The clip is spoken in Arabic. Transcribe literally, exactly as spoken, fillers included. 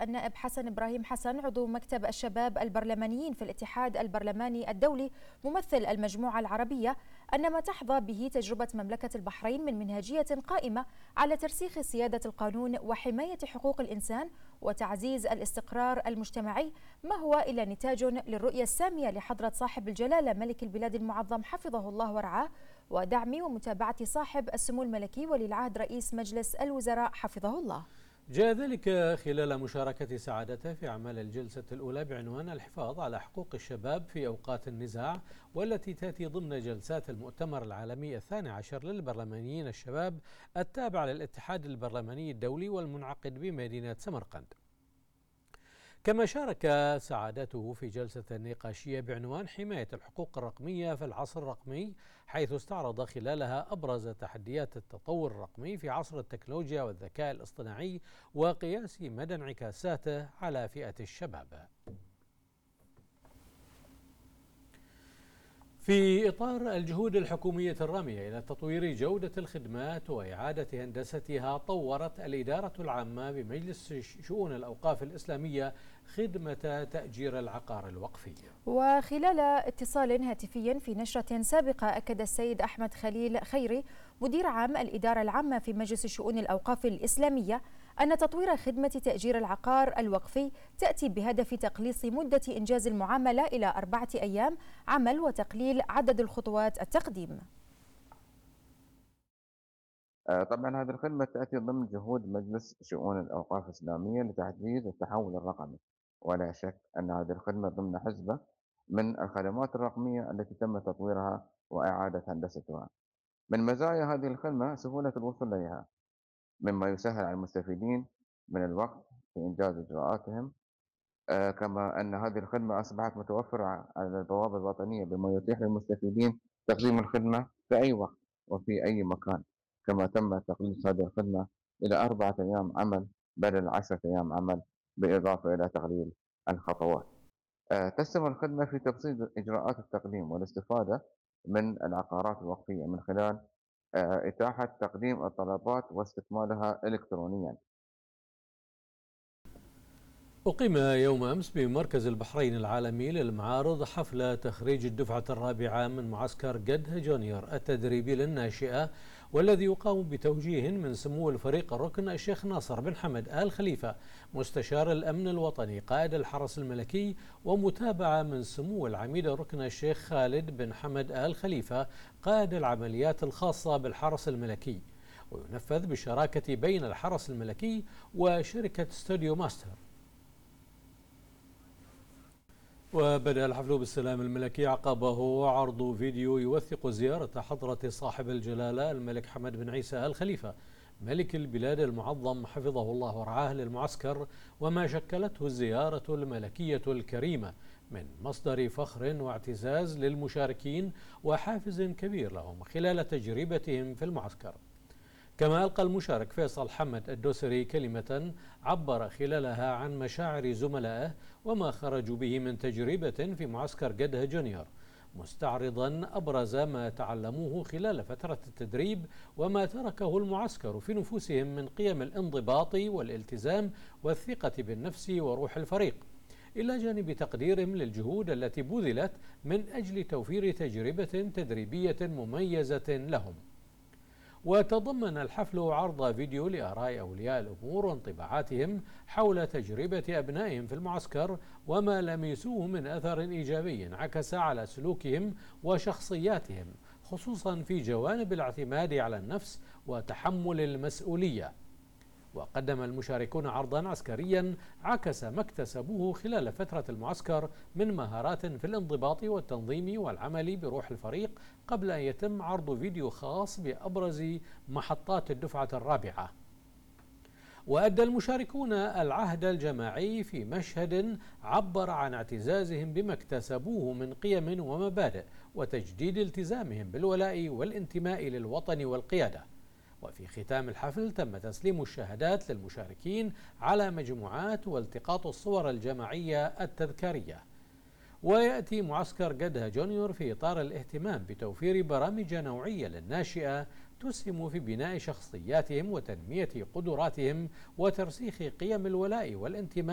النائب حسن إبراهيم حسن عضو مكتب الشباب البرلمانيين في الاتحاد البرلماني الدولي ممثل المجموعة العربية أن ما تحظى به تجربة مملكة البحرين من منهجية قائمة على ترسيخ سيادة القانون وحماية حقوق الإنسان وتعزيز الاستقرار المجتمعي ما هو إلا نتاج للرؤية السامية لحضرة صاحب الجلالة ملك البلاد المعظم حفظه الله ورعاه، ودعم ومتابعة صاحب السمو الملكي ولي العهد رئيس مجلس الوزراء حفظه الله. جاء ذلك خلال مشاركة سعادته في أعمال الجلسة الأولى بعنوان الحفاظ على حقوق الشباب في أوقات النزاع، والتي تأتي ضمن جلسات المؤتمر العالمي الثاني عشر للبرلمانيين الشباب التابع للاتحاد البرلماني الدولي والمنعقد بمدينة سمرقند. كما شارك سعادته في جلسة نقاشية بعنوان حماية الحقوق الرقمية في العصر الرقمي، حيث استعرض خلالها أبرز تحديات التطور الرقمي في عصر التكنولوجيا والذكاء الاصطناعي وقياس مدى انعكاساته على فئة الشباب. في إطار الجهود الحكومية الرامية إلى تطوير جودة الخدمات وإعادة هندستها، طورت الإدارة العامة بمجلس شؤون الأوقاف الإسلامية خدمة تأجير العقار الوقفي. وخلال اتصال هاتفي في نشرة سابقة، أكد السيد أحمد خليل خيري مدير عام الإدارة العامة في مجلس شؤون الأوقاف الإسلامية أن تطوير خدمة تأجير العقار الوقفي تأتي بهدف تقليص مدة إنجاز المعاملة إلى أربعة أيام عمل وتقليل عدد الخطوات التقديم. طبعا هذه الخدمة تأتي ضمن جهود مجلس شؤون الأوقاف الإسلامية لتحديد التحول الرقمي، ولا شك أن هذه الخدمة ضمن حزبة من الخدمات الرقمية التي تم تطويرها وإعادة هندستها. من مزايا هذه الخدمة سهولة الوصول إليها، مما يسهل على المستفيدين من الوقت في إنجاز إجراءاتهم. آه كما أن هذه الخدمة أصبحت متوفرة على البوابة الوطنية، بما يتيح للمستفيدين تقديم الخدمة في أي وقت وفي أي مكان. كما تم تقليص هذه الخدمة إلى أربعة أيام عمل بدل عشرة أيام عمل، بالإضافة إلى تقليل الخطوات. آه تستمر الخدمة في تبسيط إجراءات التقديم والاستفادة من العقارات الوقفية من خلال آه إتاحة تقديم الطلبات واستكمالها إلكترونيا. أقيم يوم أمس بمركز البحرين العالمي للمعارض حفل تخريج الدفعة الرابعة من معسكر قدها جونيور التدريبي للناشئة، والذي يقام بتوجيه من سمو الفريق الركن الشيخ ناصر بن حمد آل خليفة مستشار الأمن الوطني قائد الحرس الملكي، ومتابعة من سمو العميد الركن الشيخ خالد بن حمد آل خليفة قائد العمليات الخاصة بالحرس الملكي، وينفذ بالشراكة بين الحرس الملكي وشركة ستوديو ماستر. وبدأ الحفل بالسلام الملكي، عقبه عرض فيديو يوثق زيارة حضرة صاحب الجلالة الملك حمد بن عيسى آل خليفة ملك البلاد المعظم حفظه الله ورعاه للمعسكر، وما شكلته الزيارة الملكية الكريمة من مصدر فخر واعتزاز للمشاركين وحافز كبير لهم خلال تجربتهم في المعسكر. كما ألقى المشارك فيصل حمد الدوسري كلمة عبر خلالها عن مشاعر زملائه وما خرجوا به من تجربة في معسكر قدها جونيور، مستعرضا أبرز ما تعلموه خلال فترة التدريب وما تركه المعسكر في نفوسهم من قيم الانضباط والالتزام والثقة بالنفس وروح الفريق، إلى جانب تقديرهم للجهود التي بذلت من أجل توفير تجربة تدريبية مميزة لهم. وتضمن الحفل عرض فيديو لآراء أولياء الأمور وانطباعاتهم حول تجربة أبنائهم في المعسكر وما لمسوه من أثر إيجابي انعكس على سلوكهم وشخصياتهم، خصوصا في جوانب الاعتماد على النفس وتحمل المسؤولية. وقدم المشاركون عرضا عسكريا عكس ما اكتسبوه خلال فترة المعسكر من مهارات في الانضباط والتنظيم والعمل بروح الفريق، قبل أن يتم عرض فيديو خاص بأبرز محطات الدفعة الرابعة. وأدى المشاركون العهد الجماعي في مشهد عبر عن اعتزازهم بما اكتسبوه من قيم ومبادئ وتجديد التزامهم بالولاء والانتماء للوطن والقيادة. وفي ختام الحفل تم تسليم الشهادات للمشاركين على مجموعات والتقاط الصور الجماعية التذكارية. ويأتي معسكر قدها جونيور في إطار الاهتمام بتوفير برامج نوعية للناشئة تسهم في بناء شخصياتهم وتنمية قدراتهم وترسيخ قيم الولاء والانتماء